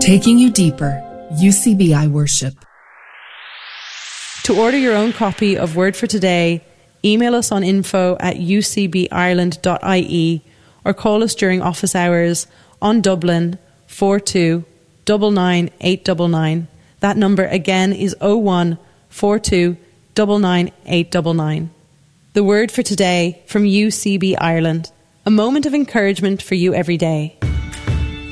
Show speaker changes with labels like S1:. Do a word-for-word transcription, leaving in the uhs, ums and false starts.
S1: Taking you deeper, U C B I Worship.
S2: To order your own copy of Word for Today, email us on info at u c b ireland dot i e or call us during office hours on Dublin four two nine nine eight nine nine. That number again is oh one four two nine nine eight nine nine. The Word for Today from U C B Ireland. A moment of encouragement for you every day.